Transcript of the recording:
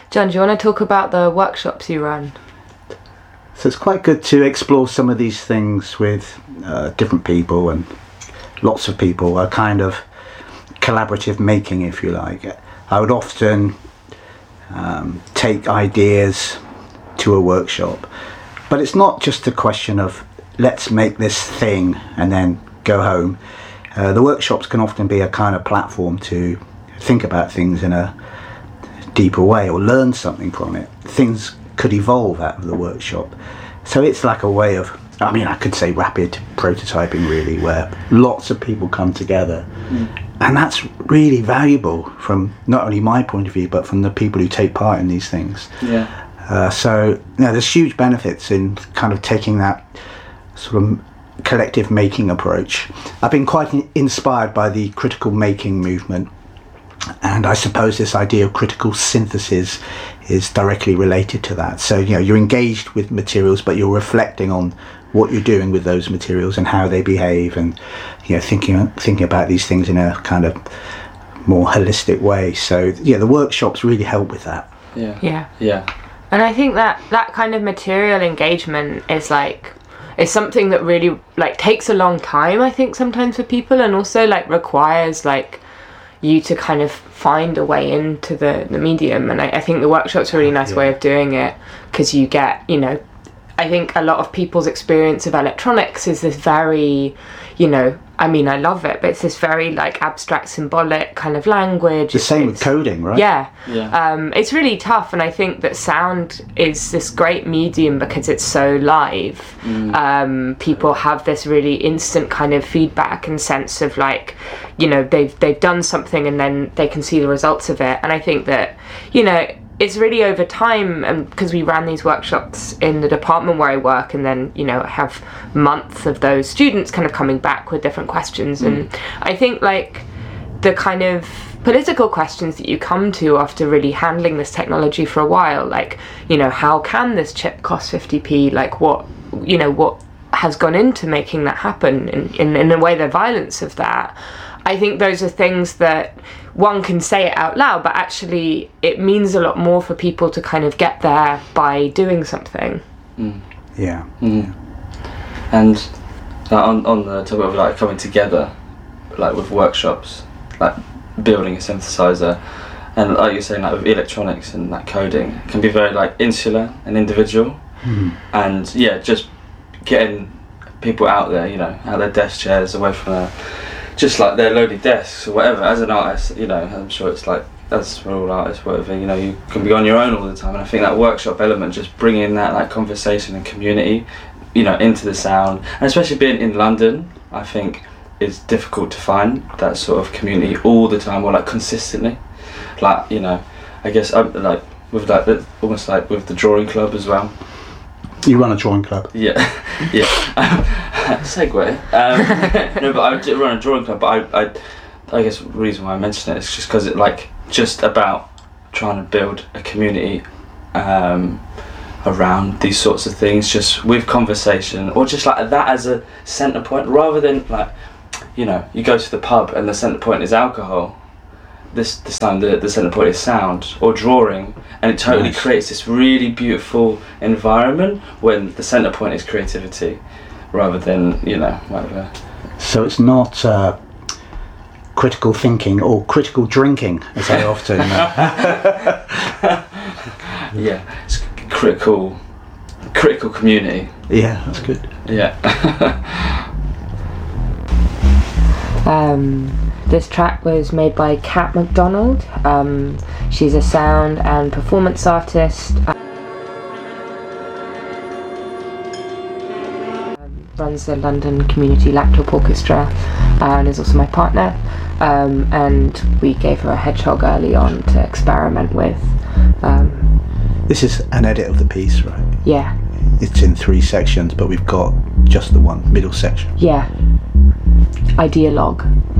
John, do you want to talk about the workshops you run? So it's quite good to explore some of these things with different people, and lots of people, a kind of collaborative making, if you like. I would often take ideas to a workshop, but it's not just a question of let's make this thing and then go home. The workshops can often be a kind of platform to think about things in a deeper way or learn something from it. Things could evolve out of the workshop. So it's like a way of, I could say rapid prototyping really, where lots of people come together. And that's really valuable from not only my point of view, but from the people who take part in these things. So there's huge benefits in kind of taking that sort of collective making approach. I've been quite inspired by the critical making movement, and I suppose this idea of critical synthesis is directly related to that. So you're engaged with materials, but you're reflecting on what you're doing with those materials and how they behave, and thinking about these things in a kind of more holistic way. So the workshops really help with that. And I think that kind of material engagement is something that really takes a long time, I think, sometimes for people, and also requires you to kind of find a way into the medium. And I think the workshop's a really nice way of doing it, because you get, I think a lot of people's experience of electronics is this very, I love it, but it's this very abstract, symbolic kind of language. The same with coding, right? Yeah. It's really tough, and I think that sound is this great medium because it's so live. People have this really instant kind of feedback and sense of they've done something, and then they can see the results of it. And I think that it's really over time, and because we ran these workshops in the department where I work, and then I have months of those students kind of coming back with different questions. And I think the kind of political questions that you come to after really handling this technology for a while, how can this chip cost 50p, what has gone into making that happen, in a way, the violence of that. I think those are things that one can say it out loud, but actually it means a lot more for people to kind of get there by doing something. And on the topic of coming together, with workshops, building a synthesizer, and like you're saying, with electronics and coding, it can be very insular and individual. And just getting people out there, out of their desk chairs, away from just their loaded desks or whatever. As an artist, I'm sure it's as for all artists, whatever, you can be on your own all the time. And I think that workshop element, just bringing that conversation and community, into the sound, and especially being in London, I think it's difficult to find that sort of community all the time, or consistently. I guess with almost with the drawing club as well. You run a drawing club? Yeah. Segue. No, but I run a drawing club, but I guess the reason why I mention it is just because it's just about trying to build a community around these sorts of things, just with conversation, or just that as a centre point, rather than you go to the pub and the centre point is alcohol. This time the centre point is sound or drawing, and it totally creates this really beautiful environment when the centre point is creativity, rather than whatever. So it's not critical thinking or critical drinking, as I often it's critical community. Yeah, that's good. This track was made by Kat McDonald. She's a sound and performance artist. Runs the London Community Laptop Orchestra, and is also my partner. And we gave her a hedgehog early on to experiment with. This is an edit of the piece, right? Yeah. It's in 3 sections, but we've got just the one middle section. Yeah. Ideologue.